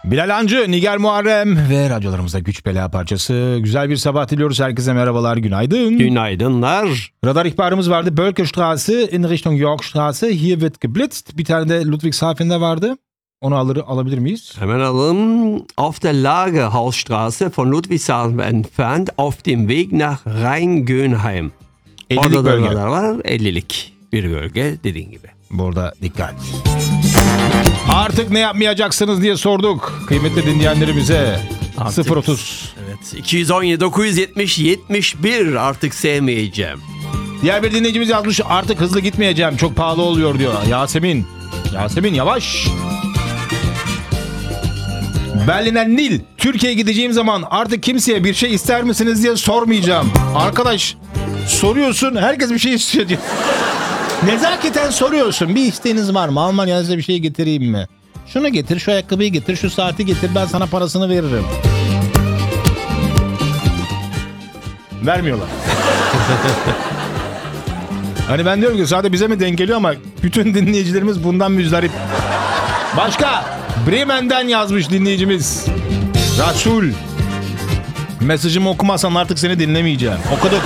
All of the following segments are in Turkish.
Bilal Hancı, Nigar Muharrem ve radyolarımızda Güç Bela parçası. Güzel bir sabah diliyoruz. Herkese merhabalar, günaydın. Günaydınlar. Radar ihbarımız vardı. Bölkerstraße in Richtung Yorkstraße. Hier wird geblitzt. Bir tane de Ludwigshafen'de vardı. Onu alabilir miyiz? Hemen alalım. Auf der Lagerhausstraße von Ludwigshafen entfernt auf dem Weg nach Rheingönheim. 50'lik Orada bölge. da var. 50'lik bir bölge dediğin gibi. Burada dikkat. Artık ne yapmayacaksınız diye sorduk kıymetli dinleyenlerimize. Artık- 030. Evet. 217 970 71 artık sevmeyeceğim. Diğer bir dinleyicimiz yazmış, artık hızlı gitmeyeceğim, çok pahalı oluyor diyor. Yasemin yavaş. Berliner Nil, Türkiye'ye gideceğim zaman artık kimseye bir şey ister misiniz diye sormayacağım. Arkadaş, soruyorsun, herkes bir şey istiyor diyor. Nezaketen soruyorsun, bir isteğiniz var mı? Almanya'da size bir şey getireyim mi? Şunu getir, şu ayakkabıyı getir, şu saati getir, ben sana parasını veririm. Vermiyorlar. Hani ben diyorum ki sadece bize mi denk geliyor ama bütün dinleyicilerimiz bundan müzdarip. Başka Bremen'den yazmış dinleyicimiz Rasul. Mesajımı okumazsan artık seni dinlemeyeceğim. O kadar.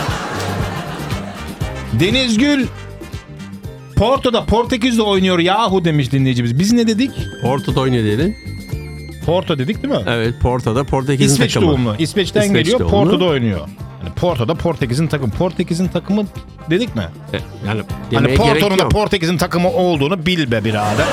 Denizgül Porto'da Portekiz'de oynuyor yahu demiş dinleyicimiz. Biz ne dedik? Porto'da oynuyor dedin. Porto dedik değil mi? Evet, Porto'da Portekiz'in İsveç takımı. doğumlu. İsveç'ten İsveç geliyor, doğumlu. Porto'da oynuyor. Yani Porto'da Portekiz'in takımı. Portekiz'in takımı dedik mi? Yani Hani demeye gerek Porto'nun da yok. Portekiz'in takımı olduğunu bil be birader.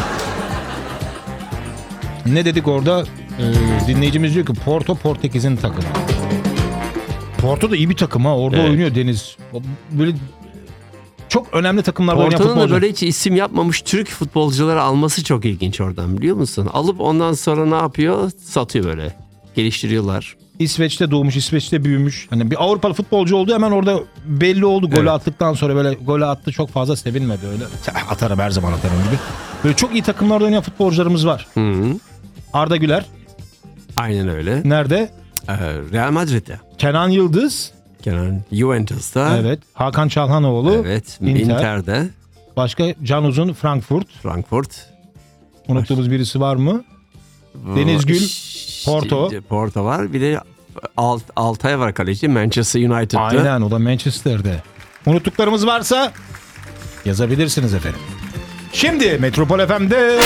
Ne dedik orada? Dinleyicimiz diyor ki Porto Portekiz'in takımı. Porto da iyi bir takım ha. Orada Evet. oynuyor Deniz. Böyle çok önemli takımlarda oynayan Porto'nun da futbolcu. böyle hiç isim yapmamış Türk futbolcuları alması çok ilginç oradan, biliyor musun? Alıp ondan sonra ne yapıyor? Satıyor böyle. Geliştiriyorlar. İsveç'te doğmuş, İsveç'te büyümüş. Hani bir Avrupalı futbolcu oldu, hemen orada belli oldu. Golü Evet. attıktan sonra böyle golü attı, çok fazla sevinmedi öyle. Atarım, her zaman atarım gibi. Böyle çok iyi takımlarda oynayan futbolcularımız var. Hı. Arda Güler Aynen öyle. nerede? Real Madrid'de. Kenan Yıldız. Kenan Juventus'ta. Evet. Hakan Çalhanoğlu. Evet. Inter. Inter'de. Başka Can Uzun Frankfurt. Frankfurt. Unuttuğumuz birisi var mı? Denizgül, Porto. Porto var. Bir de Altay var kaleci. Manchester United'da. Aynen, o da Manchester'de. Unuttuklarımız varsa yazabilirsiniz efendim. Şimdi Metropol FM'de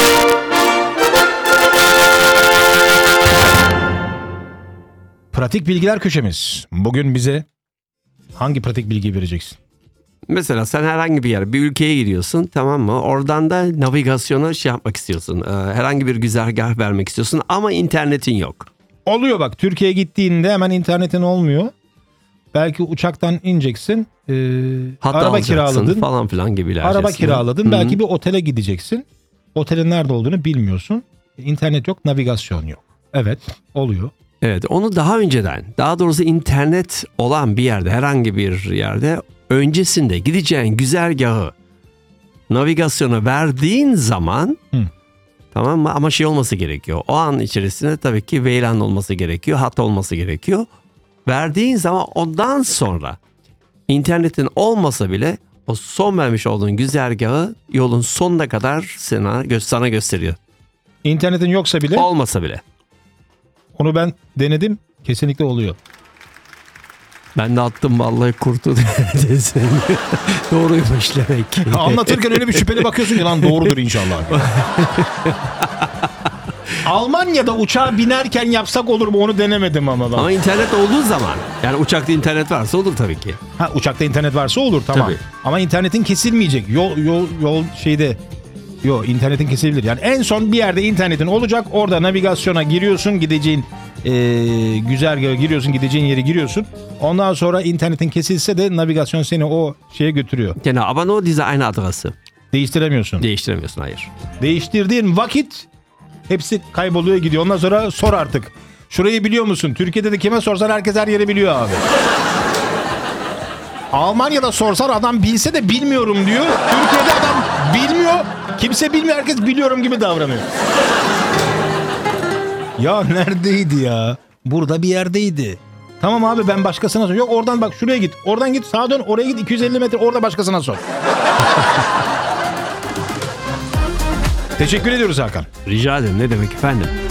pratik bilgiler köşemiz. Bugün bize hangi pratik bilgi vereceksin? Mesela sen herhangi bir yer, bir ülkeye gidiyorsun, tamam mı? Oradan da navigasyona şey yapmak istiyorsun. Herhangi bir güzergah vermek istiyorsun ama internetin yok. Oluyor bak, Türkiye'ye gittiğinde hemen internetin olmuyor. Belki uçaktan ineceksin. Hatta Araba alacaksın kiraladın. falan filan gibiler. Araba kiraladın. Hı-hı. Belki bir otele gideceksin. Otelin nerede olduğunu bilmiyorsun. İnternet yok, navigasyon yok. Evet, oluyor. Evet, onu daha önceden, daha doğrusu internet olan bir yerde, herhangi bir yerde öncesinde gideceğin güzergahı navigasyona verdiğin zaman tamam mı? Ama şey olması gerekiyor. O an içerisinde tabii ki VLAN olması gerekiyor, hat olması gerekiyor. Verdiğin zaman ondan sonra internetin olmasa bile o son vermiş olduğun güzergahı yolun sonuna kadar sana gösteriyor. İnternetin yoksa bile Olmasa bile. onu ben denedim. Kesinlikle oluyor. Ben de attım vallahi kurtu desin. Doğruymuş demek ki. Anlatırken öyle bir şüpheli bakıyorsun ki lan doğrudur inşallah. Almanya'da uçağa binerken yapsak olur mu, onu denemedim ama ben. Ama internet olduğu zaman, yani uçakta internet varsa olur tabii ki. Ha, uçakta internet varsa olur, tamam. Tabii. Ama internetin kesilmeyecek. Yol şeyde. İnternetin kesebilir. Yani en son bir yerde internetin olacak. Orada navigasyona giriyorsun, gideceğin güzergaha giriyorsun, gideceğin yeri giriyorsun. Ondan sonra internetin kesilse de navigasyon seni o şeye götürüyor. Genau, aber nur diese eine Adresse. Değiştiremiyorsun. Değiştiremiyorsun, hayır. Değiştirdiğin vakit hepsi kayboluyor, gidiyor. Ondan sonra sor artık. Şurayı biliyor musun? Türkiye'de de kime sorsan herkes her yeri biliyor abi. Almanya'da sorsan adam bilse de bilmiyorum diyor. Türkiye'de adam bilmiyor. Kimse bilmiyor, herkes biliyorum gibi davranıyor. Ya neredeydi ya? Burada bir yerdeydi. Tamam abi, ben başkasına sor. Yok, oradan bak, şuraya git. Oradan git, sağa dön, oraya git 250 metre, orada başkasına sor. Teşekkür ediyoruz Hakan. Rica ederim, ne demek efendim.